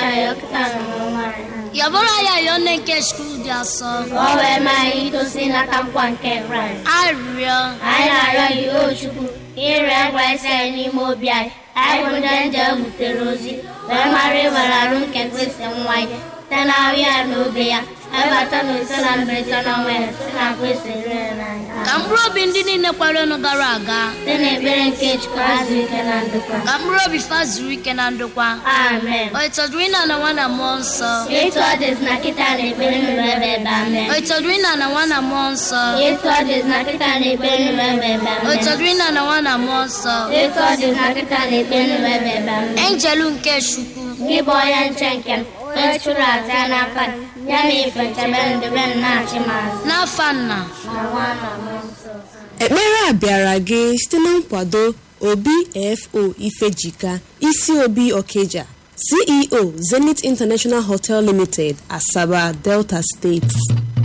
Yabora ya yone ke school dia so. Owe mai to sina kampwan ke right. Ario. Ana yo chuku. Ire kwese ni mo bia. Ai bundanja buterozi. Ba mare bararun ke kwese mwai. Tana ya no bia. Abata no sana mbeta na mwe. Na kwese rena. Kambro bindini ne kwalo no garaga. Tene beren ke chkazi kenandukwa. Kambro bifazuri kenandukwa. Amen. Oitodwina na wana monso. Yetu ades na kita ne beren bebe amen. Oitodwina na wana monso. Yetu ades na kita ne beren bebe amen. Oitodwina na wana monso. Yetu ades na kita ne beren bebe amen. Angelu nke shuku. Giboyan chenken. Echura tana fan. Yami fenchaben de ben na chimas. Na fanna. Na wana monso. Ekpere a bịara gị site na nkwado OBFO Ifejika, isi Obi Okeja, CEO Zenith International Hotel Limited, Asaba, Delta State.